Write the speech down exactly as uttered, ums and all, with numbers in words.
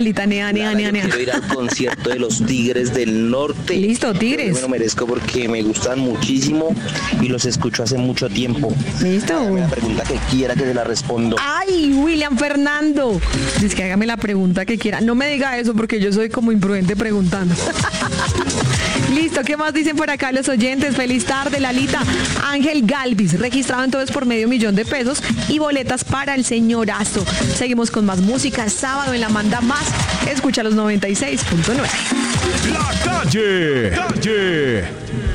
Lita, nea, nea, nea, nea. Quiero ir al concierto de los Tigres del Norte. Listo, Tigres. Yo me lo merezco porque me gustan muchísimo y los escucho hace mucho tiempo. Listo. Hágame la pregunta que quiera que se la respondo. Ay, William Fernando. Dice que hágame la pregunta que quiera. No me diga eso porque yo soy como imprudente preguntando. Listo, ¿qué más dicen por acá los oyentes? Feliz tarde, Lalita. Ángel Galvis, registrado entonces por medio millón de pesos y boletas para el señorazo. Seguimos con más música. Sábado en la Manda Más. Escucha los noventa y seis punto nueve. La calle, calle.